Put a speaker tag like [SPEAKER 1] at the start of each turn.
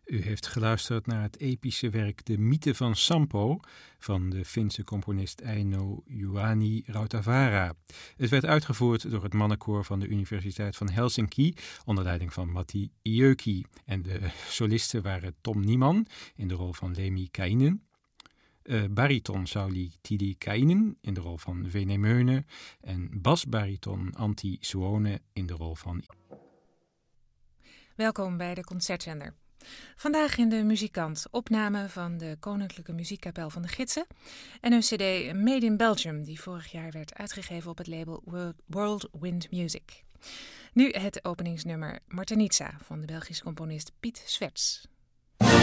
[SPEAKER 1] U heeft geluisterd naar het epische werk De Mythe van Sampo van de Finse componist Eino Juhani Rautavaara. Het werd uitgevoerd door het mannenkoor van de Universiteit van Helsinki onder leiding van Matti Jöki. En de solisten waren Tom Nieman in de rol van Lemi Kainen, bariton Sauli Tidikainen in de rol van Venemeune en basbariton Antti Suone in de rol van...
[SPEAKER 2] Welkom bij de Concertzender. Vandaag in de Muzikant opname van de Koninklijke Muziekkapel van de Gidsen en een cd Made in Belgium die vorig jaar werd uitgegeven op het label World Wind Music. Nu het openingsnummer Martenitsa van de Belgische componist Piet Swerts.